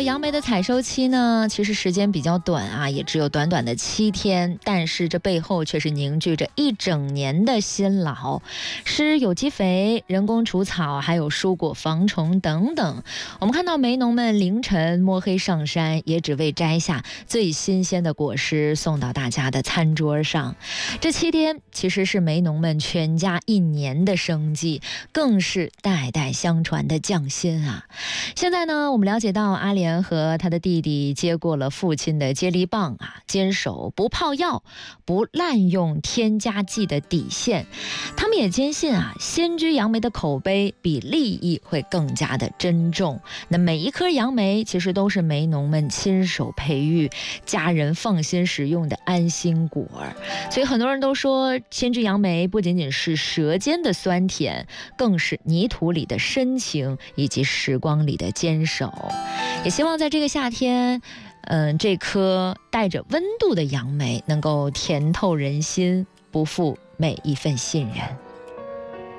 杨梅的采收期呢，其实时间比较短啊，也只有短短的7天，但是这背后却是凝聚着1整年的辛劳，施有机肥、人工除草，还有蔬果防虫等等。我们看到梅农们凌晨摸黑上山，也只为摘下最新鲜的果实送到大家的餐桌上。这7天其实是梅农们全家1年的生计，更是代代相传的匠心啊。现在呢，我们了解到阿莲和他的弟弟接过了父亲的接力棒啊，坚守不泡药、不滥用添加剂的底线。他们也坚信啊，仙居杨梅的口碑比利益会更加的珍重。那每一颗杨梅其实都是梅农们亲手培育、家人放心食用的安心果儿。所以很多人都说，仙居杨梅不仅仅是舌尖的酸甜，更是泥土里的深情以及时光里的坚守。也希望在这个夏天，这颗带着温度的杨梅能够甜透人心，不负每一份信任。